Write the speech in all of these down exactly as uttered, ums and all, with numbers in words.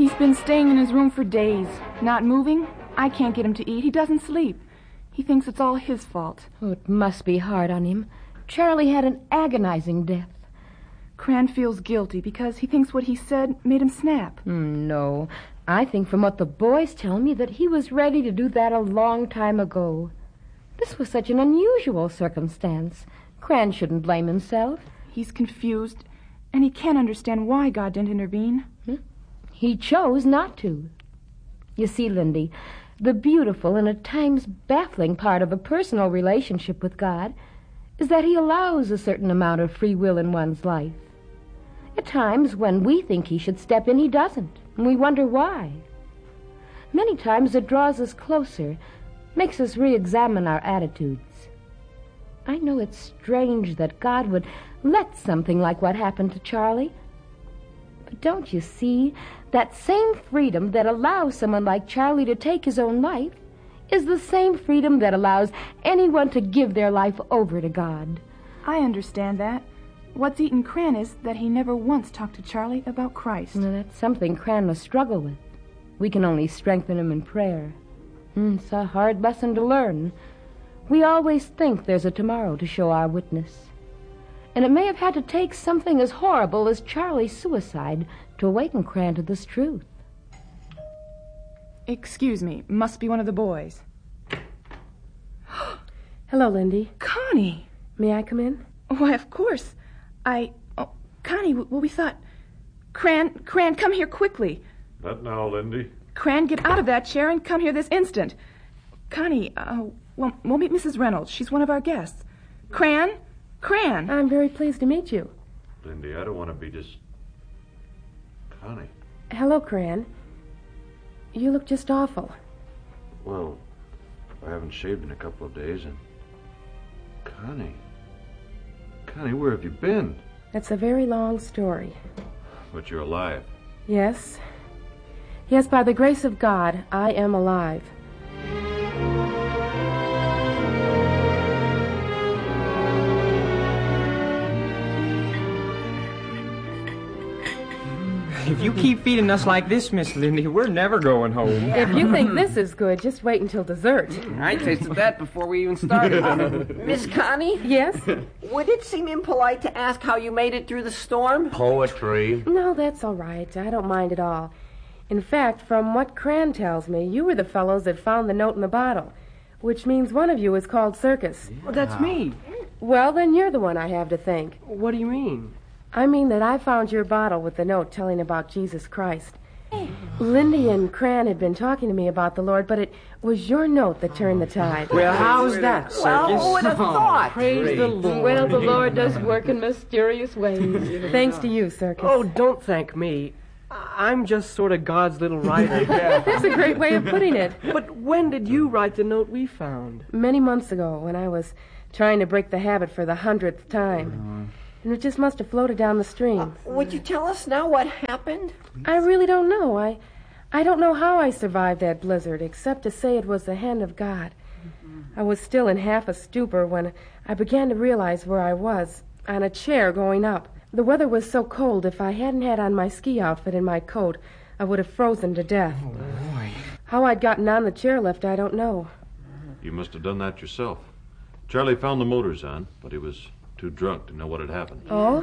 He's been staying in his room for days, not moving. I can't get him to eat. He doesn't sleep. He thinks it's all his fault. Oh, it must be hard on him. Charlie had an agonizing death. Cran feels guilty because he thinks what he said made him snap. Mm, no. I think from what the boys tell me that he was ready to do that a long time ago. This was such an unusual circumstance. Cran shouldn't blame himself. He's confused, and he can't understand why God didn't intervene. Hmm? He chose not to. You see, Lindy, the beautiful and at times baffling part of a personal relationship with God is that he allows a certain amount of free will in one's life. At times, when we think he should step in, he doesn't, and we wonder why. Many times it draws us closer, makes us re-examine our attitudes. I know it's strange that God would let something like what happened to Charlie. But don't you see, that same freedom that allows someone like Charlie to take his own life is the same freedom that allows anyone to give their life over to God. I understand that. What's eaten Cran is that he never once talked to Charlie about Christ. Now, that's something Cran must struggle with. We can only strengthen him in prayer. It's a hard lesson to learn. We always think there's a tomorrow to show our witness. And it may have had to take something as horrible as Charlie's suicide to awaken Cran to this truth. Excuse me, must be one of the boys. Hello, Lindy. Connie! May I come in? Why, of course. I... Oh, Connie, well, we thought... Cran, Cran, come here quickly. Not now, Lindy. Cran, get out of that chair and come here this instant. Connie, uh, well, we'll meet Missus Reynolds. She's one of our guests. Cran? Cran! I'm very pleased to meet you. Lindy, I don't want to be just... Connie. Hello, Cran. You look just awful. Well, I haven't shaved in a couple of days, and... Connie. Connie, where have you been? That's a very long story. But you're alive. Yes. Yes, by the grace of God, I am alive. If you keep feeding us like this, Miss Lindy, we're never going home. If you think this is good, just wait until dessert. I tasted that before we even started. Miss Connie? Yes? Would it seem impolite to ask how you made it through the storm? Poetry. No, that's all right. I don't mind at all. In fact, from what Cran tells me, you were the fellows that found the note in the bottle, which means one of you is called Circus. Well, that's me. Well, then you're the one I have to thank. What do you mean? I mean that I found your bottle with the note telling about Jesus Christ. Lindy and Cran had been talking to me about the Lord, but it was your note that turned the tide. Well, how's that, Circus? Well, who would have thought? Praise the Lord. Well, the Lord does work in mysterious ways. Thanks to you, Circus. Oh, don't thank me. I'm just sort of God's little writer. That's a great way of putting it. But when did you write the note we found? Many months ago, when I was trying to break the habit for the hundredth time. Uh-huh. And it just must have floated down the stream. Uh, would you tell us now what happened? I really don't know. I I don't know how I survived that blizzard, except to say it was the hand of God. Mm-hmm. I was still in half a stupor when I began to realize where I was, on a chair going up. The weather was so cold, if I hadn't had on my ski outfit and my coat, I would have frozen to death. Oh, boy. How I'd gotten on the chairlift, I don't know. You must have done that yourself. Charlie found the motors on, but he was too drunk to know what had happened. Oh?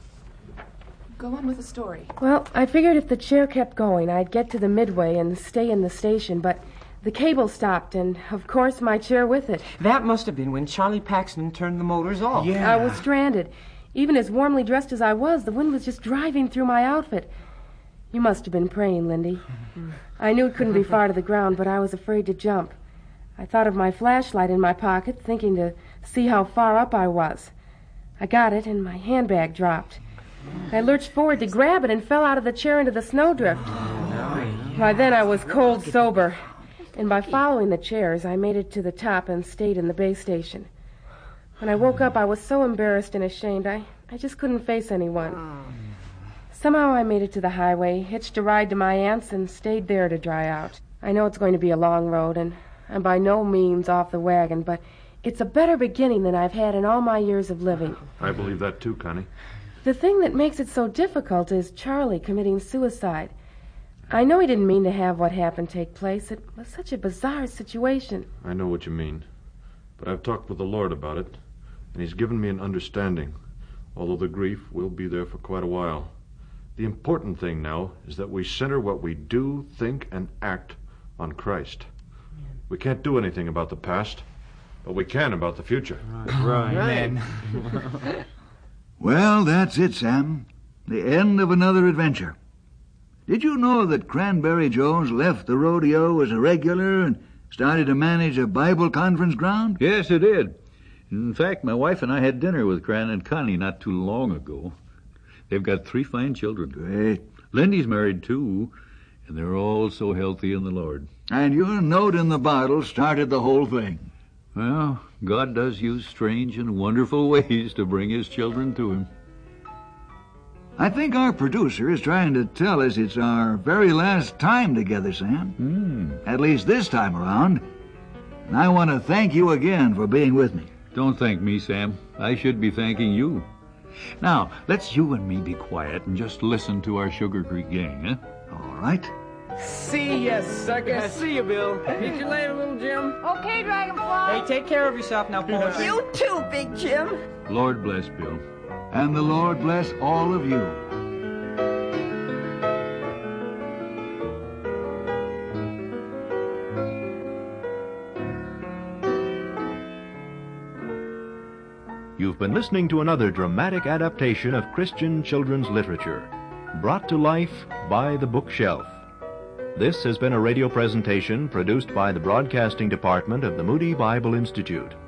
Go on with the story. Well, I figured if the chair kept going, I'd get to the midway and stay in the station, but the cable stopped, and, of course, my chair with it. That must have been when Charlie Paxton turned the motors off. Yeah. I was stranded. Even as warmly dressed as I was, the wind was just driving through my outfit. You must have been praying, Lindy. I knew it couldn't be far to the ground, but I was afraid to jump. I thought of my flashlight in my pocket, thinking to see how far up I was. I got it, and my handbag dropped. I lurched forward to grab it and fell out of the chair into the snowdrift. By then I was cold sober, and by following the chairs, I made it to the top and stayed in the base station. When I woke up, I was so embarrassed and ashamed, I, I just couldn't face anyone. Somehow I made it to the highway, hitched a ride to my aunt's, and stayed there to dry out. I know it's going to be a long road, and I'm by no means off the wagon, but it's a better beginning than I've had in all my years of living. I believe that too, Connie. The thing that makes it so difficult is Charlie committing suicide. I know he didn't mean to have what happened take place. It was such a bizarre situation. I know what you mean. But I've talked with the Lord about it, and he's given me an understanding, although the grief will be there for quite a while. The important thing now is that we center what we do, think, and act on Christ. Amen. We can't do anything about the past, but we can about the future. Right, right. Amen. Well, that's it, Sam. The end of another adventure. Did you know that Cranberry Jones left the rodeo as a regular and started to manage a Bible conference ground? Yes, I did. In fact, my wife and I had dinner with Cran and Connie not too long ago. They've got three fine children. Great. Lindy's married, too, and they're all so healthy in the Lord. And your note in the bottle started the whole thing. Well, God does use strange and wonderful ways to bring his children to him. I think our producer is trying to tell us it's our very last time together, Sam. Mm. At least this time around. And I want to thank you again for being with me. Don't thank me, Sam. I should be thanking you. Now, let's you and me be quiet and just listen to our Sugar Creek gang, eh? All right. See ya, sucker. See you, Bill. Meet you later, little Jim. Okay, Dragonfly. Hey, take care of yourself now, Poetry. You too, Big Jim. Lord bless Bill. And the Lord bless all of you. You've been listening to another dramatic adaptation of Christian children's literature, brought to life by The Bookshelf. This has been a radio presentation produced by the Broadcasting Department of the Moody Bible Institute.